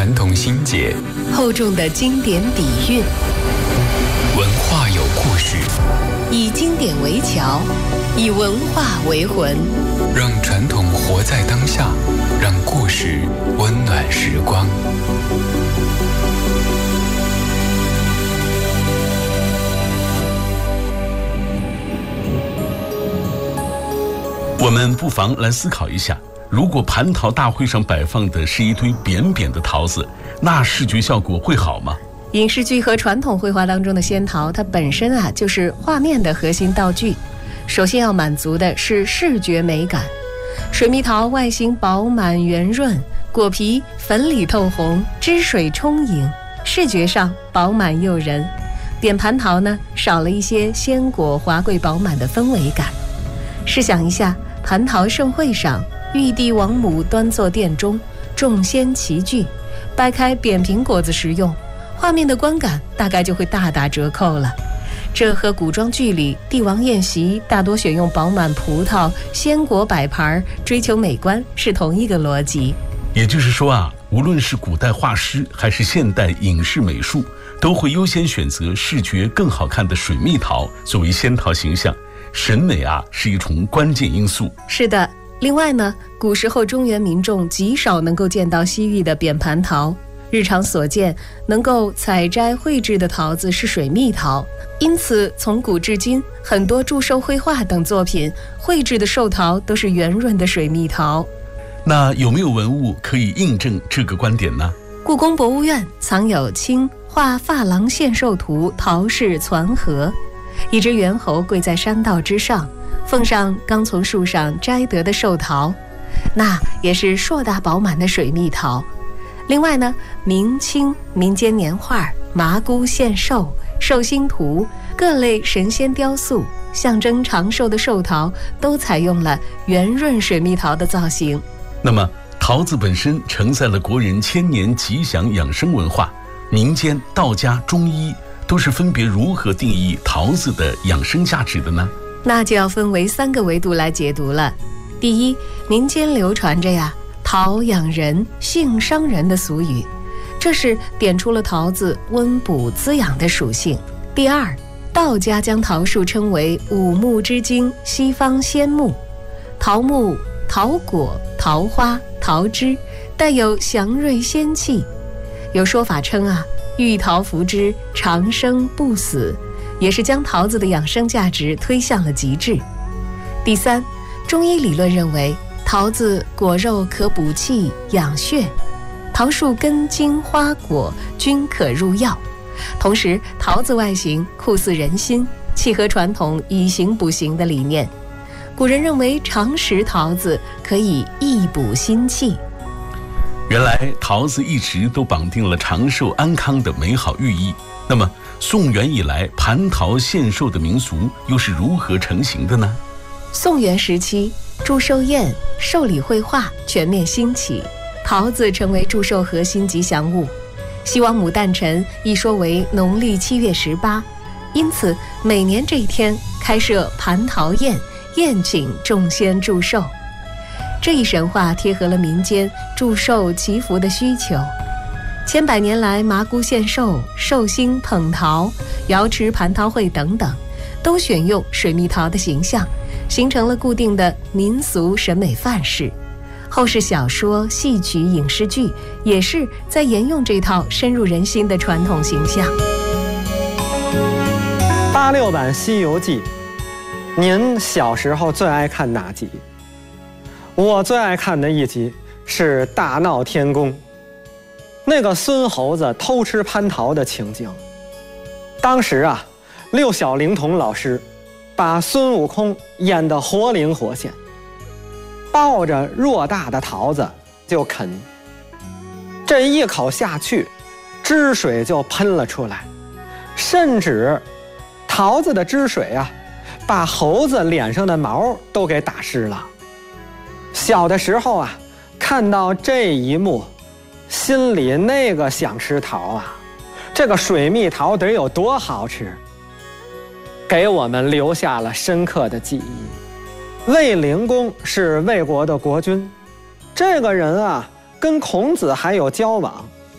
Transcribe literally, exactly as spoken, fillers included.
传统心结， 厚重的经典底蕴。 文化有故事， 以经典为桥，以文化为魂， 让传统活在当下，让故事温暖时光。 我们不妨来思考一下，如果蟠桃大会上摆放的是一堆扁扁的桃子，那视觉效果会好吗？ 影视剧和传统绘画当中的仙桃，它本身啊就是画面的核心道具。首先要满足的是视觉美感。水蜜桃外形饱满圆润，果皮粉里透红，汁水充盈，视觉上饱满诱人。扁蟠桃呢，少了一些鲜果华贵饱满的氛围感。试想一下，蟠桃盛会上，玉帝王母端坐殿中，众仙齐聚，掰开扁平果子食用，画面的观感大概就会大打折扣了。这和古装剧里帝王宴席大多选用饱满葡萄、鲜果摆盘，追求美观是同一个逻辑。 也就是说啊，无论是古代画师还是现代影视美术，都会优先选择视觉更好看的水蜜桃作为仙桃形象。审美啊，是一重关键因素。 是的，另外呢，古时候中原民众极少能够见到西域的扁蟠桃，日常所见能够采摘绘制的桃子是水蜜桃，因此从古至今，很多祝寿绘画等作品绘制的寿桃都是圆润的水蜜桃。 那有没有文物可以印证这个观点呢？ 故宫博物院藏有清画珐琅献寿图桃式攒盒，一只猿猴跪在山道之上，奉上刚从树上摘得的寿桃，那也是硕大饱满的水蜜桃。另外呢，明清民间年画、麻姑献寿、寿星图、各类神仙雕塑，象征长寿的寿桃都采用了圆润水蜜桃的造型。 那么桃子本身承载了国人千年吉祥养生文化，民间、道家、中医都是分别如何定义桃子的养生价值的呢？ 那就要分为三个维度来解读了。第一，民间流传着呀桃养人、性伤人的俗语，这是点出了桃子温补滋养的属性。第二，道家将桃树称为五木之精，西方仙木，桃木、桃果、桃花、桃枝带有祥瑞仙气。有说法称啊，遇桃服之，长生不死，也是将桃子的养生价值推向了极致。第三，中医理论认为，桃子果肉可补气养血，桃树根茎花果均可入药。同时，桃子外形酷似人心，契合传统以形补形的理念。古人认为常食桃子可以益补心气。 原来桃子一直都绑定了长寿安康的美好寓意。那么宋元以来，蟠桃献寿的民俗又是如何成型的呢？ 宋元时期，祝寿宴、寿礼绘画全面兴起，桃子成为祝寿核心吉祥物。西王母诞辰一说为农历七月十八，因此每年这一天开设蟠桃宴，宴请众仙祝寿。这一神话贴合了民间祝寿祈福的需求。千百年来，麻姑献寿、寿星捧桃、瑶池蟠桃会等等，都选用水蜜桃的形象，形成了固定的民俗审美范式。后世小说、戏曲、影视剧也是在沿用这套深入人心的传统形象。 八六版《西游记》，您小时候最爱看哪集？我最爱看的一集是大闹天宫，那个孙猴子偷吃蟠桃的情景。当时啊，六小龄童老师把孙悟空演得活灵活现，抱着偌大的桃子就啃，这一口下去，汁水就喷了出来，甚至桃子的汁水啊，把猴子脸上的毛都给打湿了。小的时候啊，看到这一幕，心里那个想吃桃啊，这个水蜜桃得有多好吃，给我们留下了深刻的记忆。卫灵公是魏国的国君，这个人啊，跟孔子还有交往，